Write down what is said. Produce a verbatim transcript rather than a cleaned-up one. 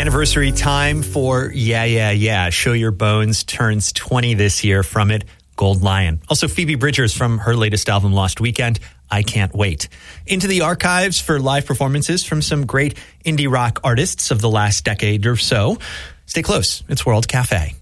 anniversary time for Yeah, Yeah, Yeah. Show Your Bones turns twenty this year. From it, Gold Lion. Also, Phoebe Bridgers from her latest album, Lost Weekend. I Can't Wait. Into the archives for live performances from some great indie rock artists of the last decade or so. Stay close. It's World Cafe.